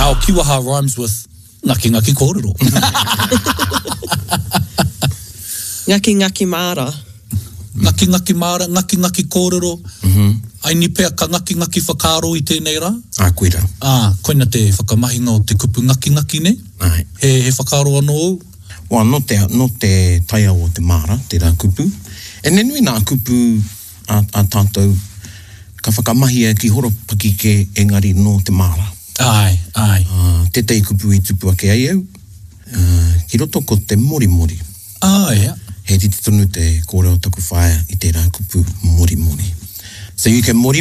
Now, kiwaha rhymes with ngaki ngaki kōrero. Ngaki ngaki māra. Ngaki ngaki māra, ngaki ngaki kōrero. Ai ni pea ka ngaki ngaki whakaro I tēnei rā? Koira. Koina te whakamahinga o te kupu ngaki ngaki ne? Ai. He whakaro anō au? Well, no te taia o te māra, te rā kupu. E nenui nā kupu a tātou ka whakamahi ki horo pakike engari no te māra. Ai. Tētai kupu I tupu ake ai au. Ki roto ko te mori. Ia. He riti tonu te kōrero taku whaia I te rā kupu mori. So you can mori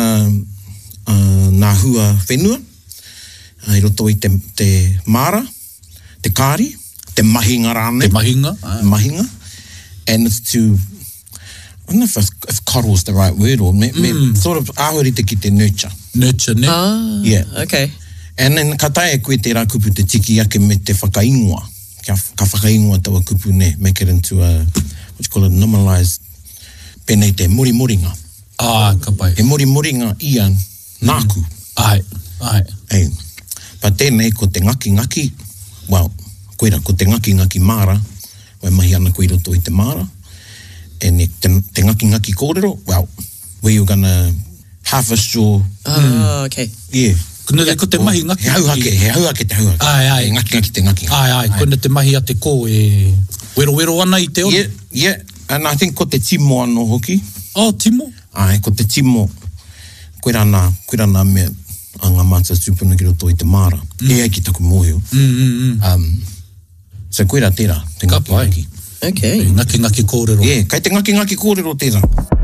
nā hua whenua, I roto I te māra, te kāri, te mahinga rāne. Te mahinga. Mahinga. And it's to, I don't know if coddle is the right word or sort of ahuri te ki te nurture. Nurture, ne? Yeah. Okay. And then ka tae koe te rā kupu te tiki ake me te whakaingoa. Ka whakaingoa taua kupu ne, make it into a, what you call it, normalized penei te mori-moringa. Ka pai. E mori-moringa ia nāku. Ai. Ei. Pa tēnei ko te ngaki, well, koira, ko te ngaki māra, wai mahi ana koe roto I te māra, e te ngaki kōrero, well, where you're gonna harvest your... okay. Yeah. Kuna ko te mahi ngaki. He hauake te hauake. Ai. Te ngaki. Ai. Kuna te mahi a te kō e... Wero ana I te ono. Yeah. And I think ko te timo anō hoki. Timo? Ai, ko te timo. Koe rāna mea a ngā mātua tūpuna ki roto I te māra. E ai ki taku mōhio. So koe rā tērā, te ngaki. Okay. Ngaki kōrero. Yeah, kai te ngaki kōrero tērā.